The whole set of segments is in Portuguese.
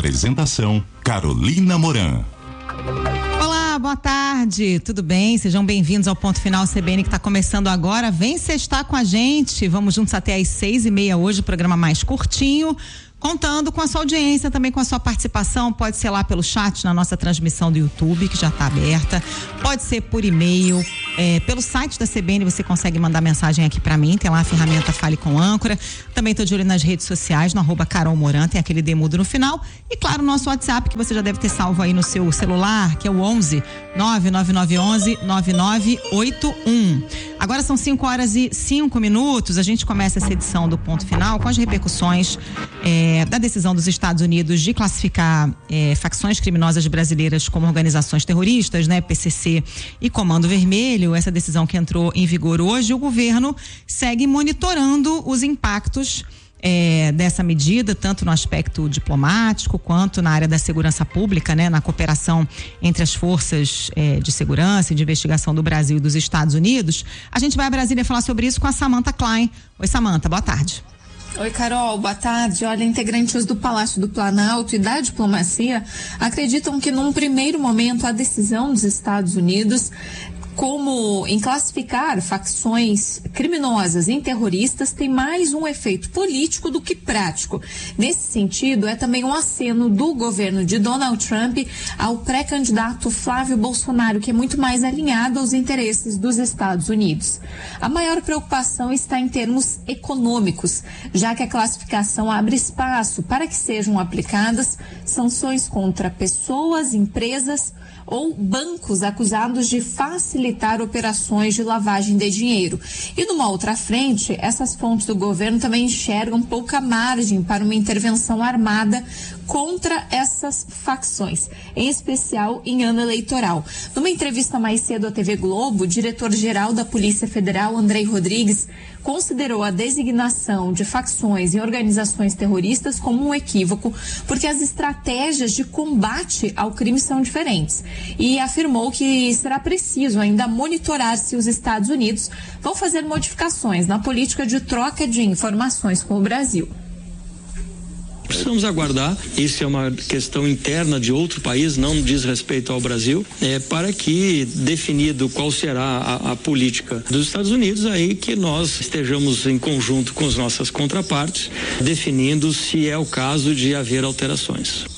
Apresentação: Carolina Moran. Olá, boa tarde, tudo bem? Sejam bem-vindos ao Ponto Final CBN que está começando agora. Vem sextar com a gente, vamos juntos até às 6:30 hoje, programa mais curtinho, contando com a sua audiência, também com a sua participação. Pode ser lá pelo chat na nossa transmissão do YouTube, que já está aberta, pode ser por e-mail, pelo site da CBN você consegue mandar mensagem aqui para mim, tem lá a ferramenta Fale com Âncora. Também tô de olho nas redes sociais, no @Carol Moran, tem aquele demudo no final, e claro, o nosso WhatsApp, que você já deve ter salvo aí no seu celular, que é o 11 99911 9981. Agora são 5:05, a gente começa essa edição do Ponto Final com as repercussões da decisão dos Estados Unidos de classificar facções criminosas brasileiras como organizações terroristas, né? PCC e Comando Vermelho, essa decisão que entrou em vigor hoje. O governo segue monitorando os impactos dessa medida, tanto no aspecto diplomático quanto na área da segurança pública, né? Na cooperação entre as forças de segurança e de investigação do Brasil e dos Estados Unidos. A gente vai a Brasília falar sobre isso com a Samantha Klein. Oi, Samantha, boa tarde. Oi, Carol, boa tarde. Olha, integrantes do Palácio do Planalto e da diplomacia acreditam que num primeiro momento a decisão dos Estados Unidos em classificar facções criminosas em terroristas tem mais um efeito político do que prático. Nesse sentido, é também um aceno do governo de Donald Trump ao pré-candidato Flávio Bolsonaro, que é muito mais alinhado aos interesses dos Estados Unidos. A maior preocupação está em termos econômicos, já que a classificação abre espaço para que sejam aplicadas sanções contra pessoas, empresas ou bancos acusados de facilitar operações de lavagem de dinheiro. E numa outra frente, essas fontes do governo também enxergam pouca margem para uma intervenção armada contra essas facções, em especial em ano eleitoral. Numa entrevista mais cedo à TV Globo, o diretor-geral da Polícia Federal, Andrei Rodrigues, considerou a designação de facções e organizações terroristas como um equívoco, porque as estratégias de combate ao crime são diferentes. E afirmou que será preciso ainda monitorar se os Estados Unidos vão fazer modificações na política de troca de informações com o Brasil. Precisamos aguardar, isso é uma questão interna de outro país, não diz respeito ao Brasil, para que, definido qual será a política dos Estados Unidos, aí que nós estejamos em conjunto com as nossas contrapartes, definindo se é o caso de haver alterações.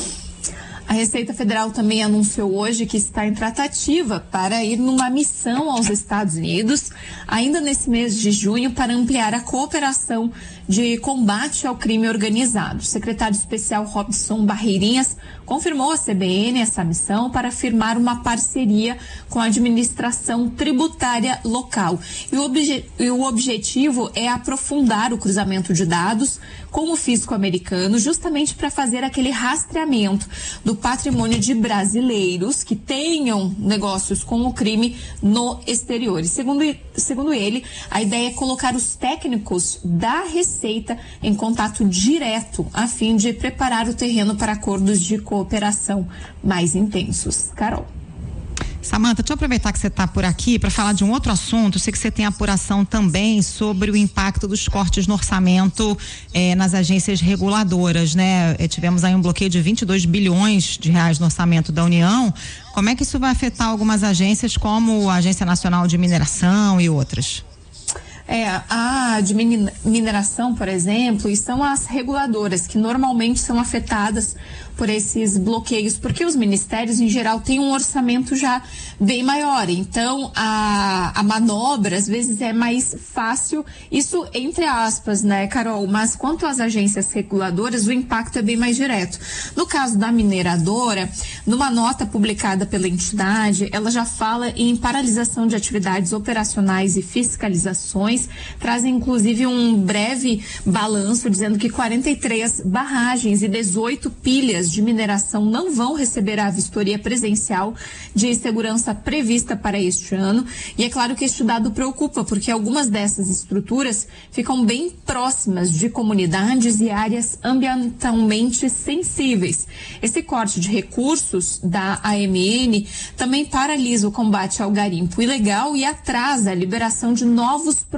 A Receita Federal também anunciou hoje que está em tratativa para ir numa missão aos Estados Unidos, ainda nesse mês de junho, para ampliar a cooperação de combate ao crime organizado. O secretário especial Robson Barreirinhas confirmou à CBN essa missão para firmar uma parceria com a administração tributária local. E o objetivo é aprofundar o cruzamento de dados com o fisco americano, justamente para fazer aquele rastreamento do patrimônio de brasileiros que tenham negócios com o crime no exterior. E segundo ele, a ideia é colocar os técnicos da Receita em contato direto, a fim de preparar o terreno para acordos de cooperação mais intensos. Carol. Samantha, deixa eu aproveitar que você está por aqui para falar de um outro assunto. Eu sei que você tem apuração também sobre o impacto dos cortes no orçamento nas agências reguladoras, né? Tivemos aí um bloqueio de 22 bilhões de reais no orçamento da União. Como é que isso vai afetar algumas agências como a Agência Nacional de Mineração e outras? A de mineração, por exemplo, e são as reguladoras que normalmente são afetadas por esses bloqueios, porque os ministérios em geral têm um orçamento já bem maior, então a manobra às vezes é mais fácil, isso entre aspas, né, Carol, mas quanto às agências reguladoras o impacto é bem mais direto. No caso da mineradora, numa nota publicada pela entidade, ela já fala em paralisação de atividades operacionais e fiscalizações, traz inclusive um breve balanço dizendo que 43 barragens e 18 pilhas de mineração não vão receber a vistoria presencial de segurança prevista para este ano. E é claro que este dado preocupa, porque algumas dessas estruturas ficam bem próximas de comunidades e áreas ambientalmente sensíveis. Esse corte de recursos da AMN também paralisa o combate ao garimpo ilegal e atrasa a liberação de novos projetos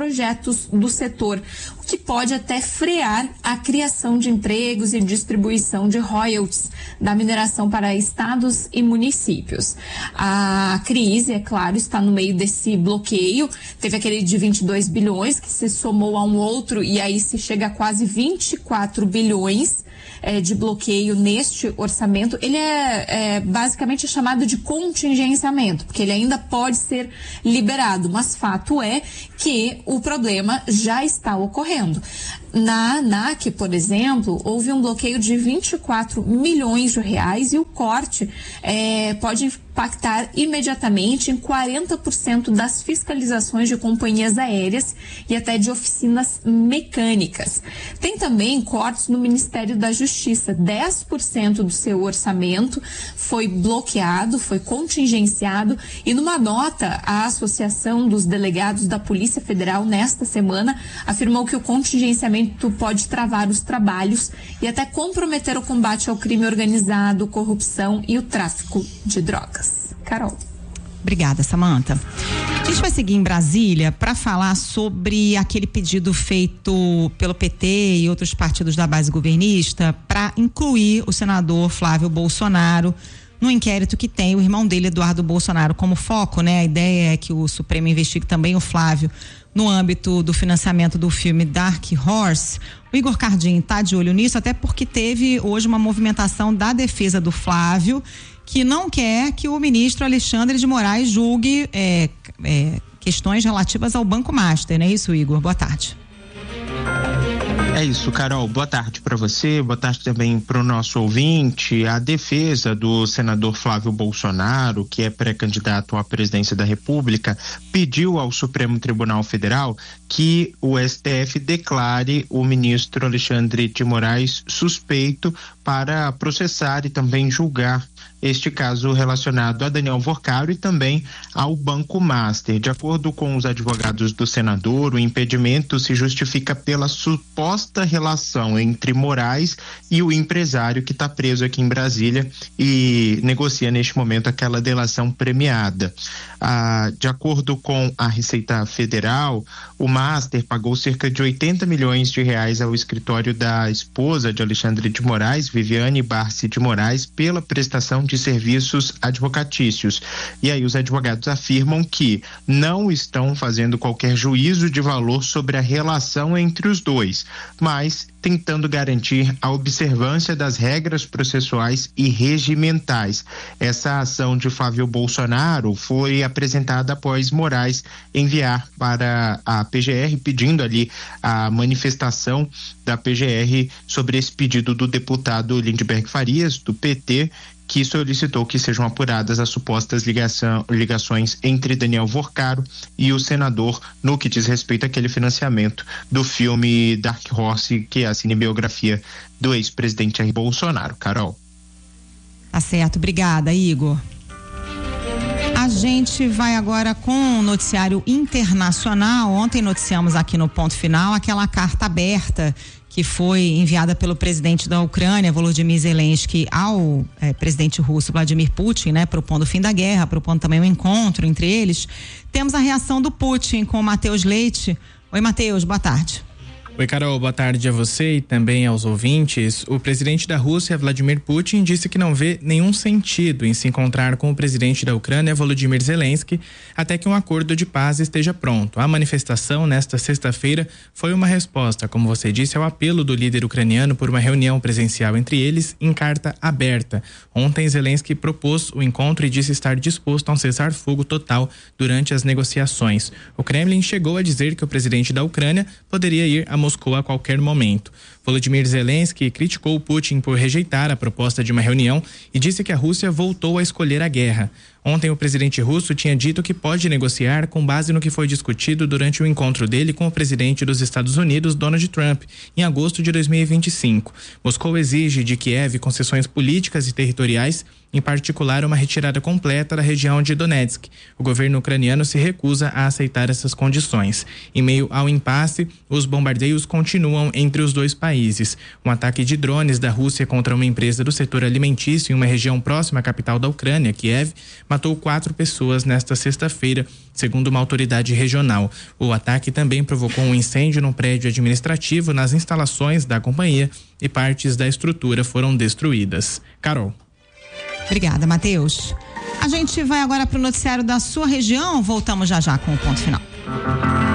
projetos do setor, o que pode até frear a criação de empregos e distribuição de royalties da mineração para estados e municípios. A crise, é claro, está no meio desse bloqueio. Teve aquele de 22 bilhões que se somou a um outro e aí se chega a quase 24 bilhões de bloqueio neste orçamento. Ele é basicamente chamado de contingenciamento, porque ele ainda pode ser liberado, mas fato é que o problema já está ocorrendo. Na ANAC, por exemplo, houve um bloqueio de 24 milhões de reais e o corte pode impactar imediatamente em 40% das fiscalizações de companhias aéreas e até de oficinas mecânicas. Tem também cortes no Ministério da Justiça. 10% do seu orçamento foi bloqueado, foi contingenciado, e numa nota, a Associação dos Delegados da Polícia Federal, nesta semana, afirmou que o contingenciamento pode travar os trabalhos e até comprometer o combate ao crime organizado, corrupção e o tráfico de drogas. Carol. Obrigada, Samantha. A gente vai seguir em Brasília para falar sobre aquele pedido feito pelo PT e outros partidos da base governista para incluir o senador Flávio Bolsonaro no inquérito que tem o irmão dele, Eduardo Bolsonaro, como foco, né? A ideia é que o Supremo investigue também o Flávio no âmbito do financiamento do filme Dark Horse. O Igor Cardin está de olho nisso, até porque teve hoje uma movimentação da defesa do Flávio, que não quer que o ministro Alexandre de Moraes julgue questões relativas ao Banco Master, não é isso, Igor? Boa tarde. É isso, Carol. Boa tarde para você, boa tarde também para o nosso ouvinte. A defesa do senador Flávio Bolsonaro, que é pré-candidato à presidência da República, pediu ao Supremo Tribunal Federal que o STF declare o ministro Alexandre de Moraes suspeito para processar e também julgar este caso relacionado a Daniel Vorcaro e também ao Banco Master. De acordo com os advogados do senador, o impedimento se justifica pela suposta relação entre Moraes e o empresário que está preso aqui em Brasília e negocia neste momento aquela delação premiada. De acordo com a Receita Federal, o Master pagou cerca de 80 milhões de reais ao escritório da esposa de Alexandre de Moraes, Viviane Barsi de Moraes, pela prestação de serviços advocatícios. E aí os advogados afirmam que não estão fazendo qualquer juízo de valor sobre a relação entre os dois, mas tentando garantir a observância das regras processuais e regimentais. Essa ação de Flávio Bolsonaro foi apresentada após Moraes enviar para a PGR pedindo ali a manifestação da PGR sobre esse pedido do deputado Lindbergh Farias, do PT, que solicitou que sejam apuradas as supostas ligações entre Daniel Vorcaro e o senador no que diz respeito àquele financiamento do filme Dark Horse, que é a cinebiografia do ex-presidente Jair Bolsonaro. Carol. Tá certo, obrigada, Igor. A gente vai agora com o noticiário internacional. Ontem noticiamos aqui no Ponto Final aquela carta aberta que foi enviada pelo presidente da Ucrânia, Volodymyr Zelensky, ao presidente russo Vladimir Putin, né, propondo o fim da guerra, propondo também um encontro entre eles. Temos a reação do Putin com o Matheus Leite. Oi, Matheus, boa tarde. Oi, Carol, boa tarde a você e também aos ouvintes. O presidente da Rússia, Vladimir Putin, disse que não vê nenhum sentido em se encontrar com o presidente da Ucrânia, Volodymyr Zelensky, até que um acordo de paz esteja pronto. A manifestação nesta sexta-feira foi uma resposta, como você disse, ao apelo do líder ucraniano por uma reunião presencial entre eles em carta aberta. Ontem, Zelensky propôs o encontro e disse estar disposto a um cessar-fogo total durante as negociações. O Kremlin chegou a dizer que o presidente da Ucrânia poderia ir a Moscou a qualquer momento. Volodymyr Zelensky criticou Putin por rejeitar a proposta de uma reunião e disse que a Rússia voltou a escolher a guerra. Ontem, o presidente russo tinha dito que pode negociar com base no que foi discutido durante o encontro dele com o presidente dos Estados Unidos, Donald Trump, em agosto de 2025. Moscou exige de Kiev concessões políticas e territoriais, em particular uma retirada completa da região de Donetsk. O governo ucraniano se recusa a aceitar essas condições. Em meio ao impasse, os bombardeios continuam entre os dois países. Um ataque de drones da Rússia contra uma empresa do setor alimentício em uma região próxima à capital da Ucrânia, Kiev, matou 4 pessoas nesta sexta-feira, segundo uma autoridade regional. O ataque também provocou um incêndio no prédio administrativo nas instalações da companhia e partes da estrutura foram destruídas. Carol. Obrigada, Matheus. A gente vai agora para o noticiário da sua região. Voltamos já com o ponto final.